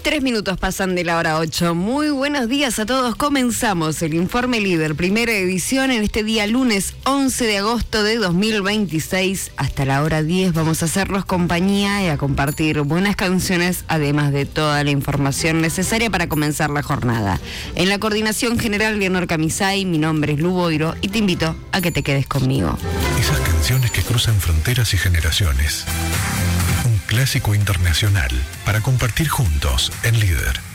3 minutos pasan de la hora 8. Muy buenos días a todos. Comenzamos el Informe Líder, primera edición en este día lunes 11 de agosto de 2026. Hasta la hora 10 vamos a hacerlos compañía y a compartir buenas canciones, además de toda la información necesaria para comenzar la jornada. En la coordinación general, Leonor Camisay, mi nombre es Lu Boiro y te invito a que te quedes conmigo. Esas canciones que cruzan fronteras y generaciones. Un clásico internacional para compartir juntos en Líder.